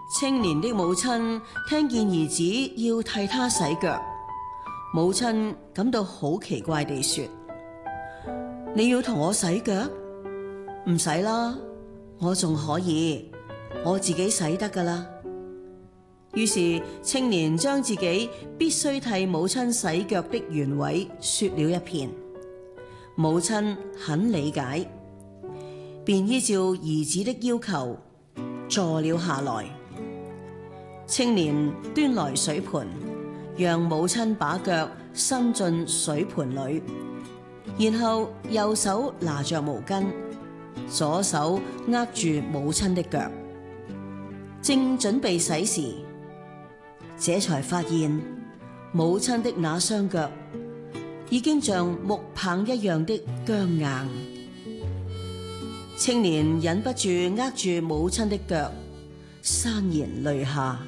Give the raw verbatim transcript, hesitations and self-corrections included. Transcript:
青年的母親聽見兒子要替他洗腳，母親感到好奇怪地說：你要同我洗腳？唔使啦，我仲可以，我自己洗得㗎啦。於是青年將自己必須替母親洗腳的原委說了一遍，母親很理解，便依照兒子的要求坐了下來。青年端來水盆，讓母親把腳伸進水盆裏，然後右手拿着毛巾，左手握住母親的腳，正準備洗時，這才發現母親的那雙腳已經像木棒一樣的僵硬。青年忍不住握住母親的腳，潸然淚下。